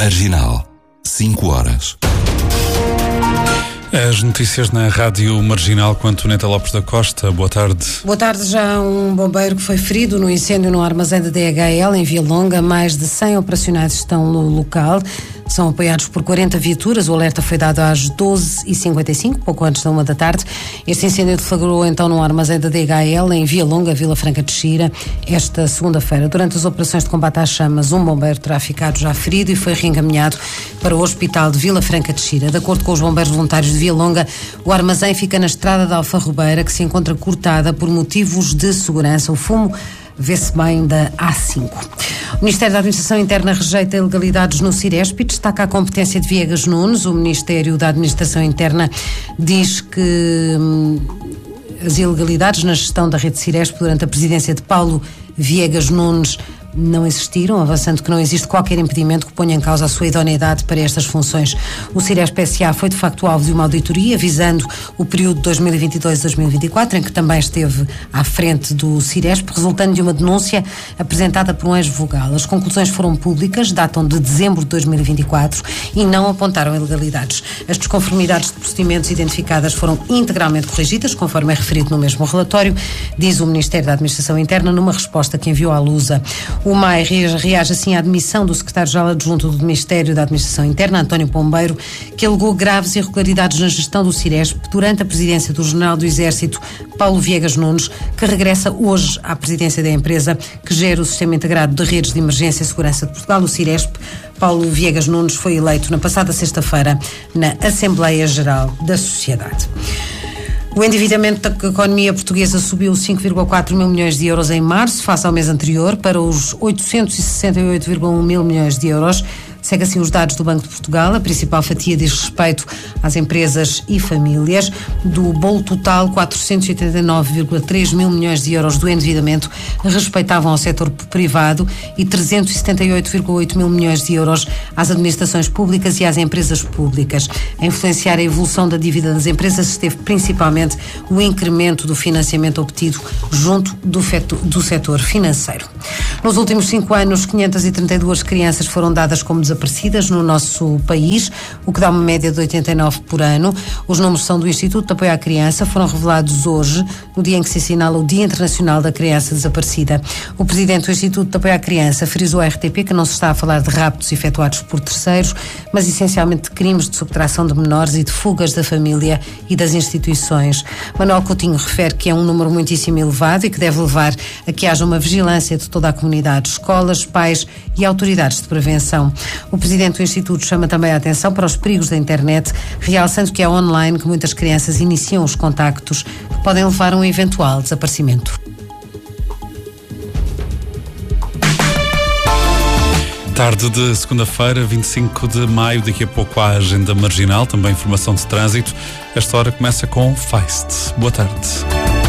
Marginal, 5 horas. As notícias na Rádio Marginal com Antoneta Lopes da Costa. Boa tarde. Boa tarde. Já um bombeiro que foi ferido no incêndio no armazém da DHL em Via Longa. Mais de 100 operacionais estão no local. São apoiados por 40 viaturas. O alerta foi dado às 12h55, pouco antes da 1 da tarde. Este incêndio deflagrou então no armazém da DHL em Via Longa, Vila Franca de Xira, esta segunda-feira. Durante as operações de combate às chamas, um bombeiro terá ficado já ferido e foi reencaminhado para o hospital de Vila Franca de Xira. De acordo com os bombeiros voluntários de Via Longa, o armazém fica na estrada da Alfarrobeira, que se encontra cortada por motivos de segurança. O fumo vê-se bem da A5. O Ministério da Administração Interna rejeita ilegalidades no Ciresp e destaca a competência de Viegas Nunes. O Ministério da Administração Interna diz que as ilegalidades na gestão da rede Ciresp durante a presidência de Paulo Viegas Nunes não existiram, avançando que não existe qualquer impedimento que ponha em causa a sua idoneidade para estas funções. O Ciresp S.A. foi de facto alvo de uma auditoria visando o período 2022-2024, em que também esteve à frente do Ciresp, resultando de uma denúncia apresentada por um ex-vogal. As conclusões foram públicas, datam de dezembro de 2024 e não apontaram ilegalidades. As desconformidades de procedimentos identificadas foram integralmente corrigidas, conforme é referido no mesmo relatório, diz o Ministério da Administração Interna numa resposta que enviou à Lusa. O MAI reage assim à admissão do secretário-geral adjunto do Ministério da Administração Interna, António Pombeiro, que alegou graves irregularidades na gestão do Ciresp durante a presidência do General do Exército, Paulo Viegas Nunes, que regressa hoje à presidência da empresa que gera o Sistema Integrado de Redes de Emergência e Segurança de Portugal, o Ciresp. Paulo Viegas Nunes foi eleito na passada sexta-feira na Assembleia Geral da Sociedade. O endividamento da economia portuguesa subiu 5,4 mil milhões de euros em março, face ao mês anterior, para os 868,1 mil milhões de euros. Segue assim os dados do Banco de Portugal. A principal fatia diz respeito às empresas e famílias. Do bolo total, 489,3 mil milhões de euros do endividamento respeitavam ao setor privado e 378,8 mil milhões de euros às administrações públicas e às empresas públicas. A influenciar a evolução da dívida das empresas esteve principalmente o incremento do financiamento obtido junto do setor financeiro. Nos últimos 5 anos, 532 crianças foram dadas como desaparecidas no nosso país, o que dá uma média de 89 por ano. Os números são do Instituto de Apoio à Criança, foram revelados hoje, no dia em que se assinala o Dia Internacional da Criança Desaparecida. O presidente do Instituto de Apoio à Criança frisou à RTP que não se está a falar de raptos efetuados por terceiros, mas essencialmente de crimes de subtração de menores e de fugas da família e das instituições. Manuel Coutinho refere que é um número muitíssimo elevado e que deve levar a que haja uma vigilância de toda a comunidade, escolas, pais e autoridades de prevenção. O presidente do Instituto chama também a atenção para os perigos da internet, realçando que é online que muitas crianças iniciam os contactos que podem levar a um eventual desaparecimento. Tarde de segunda-feira, 25 de maio, daqui a pouco a agenda marginal, também informação de trânsito. Esta hora começa com Feist. Boa tarde.